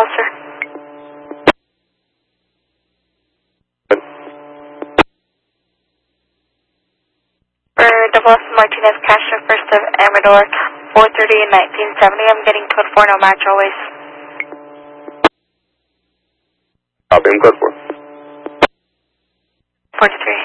sir. For Double Martinez Castro, first of Amador, 430 and 1970, I'm getting code 4, no match always. Copy, code 4. 43.